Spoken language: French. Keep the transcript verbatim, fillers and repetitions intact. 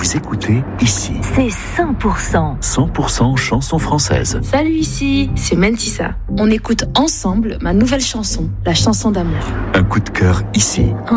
Vous écoutez ici. C'est cent pour cent. cent pour cent chanson française. Salut, ici, c'est Mentissa. On écoute ensemble ma nouvelle chanson, la chanson d'amour. Un coup de cœur ici.